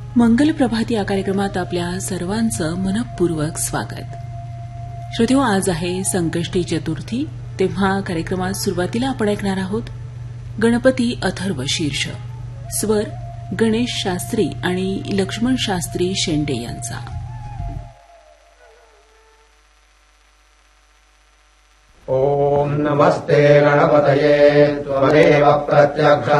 मंगल प्रभात या कार्यक्रमात आपल्या सर्वांचं मनःपूर्वक स्वागत. श्रोतेहो, आज आहे संकष्टी चतुर्थी. तेव्हा कार्यक्रमात सुरुवातीला आपण ऐकणार आहोत गणपती अथर्व शीर्ष, स्वर गणेश शास्त्री आणि लक्ष्मण शास्त्री शेंडे यांचा. ओम नमस्ते गणपतये त्वमेव प्रत्यक्ष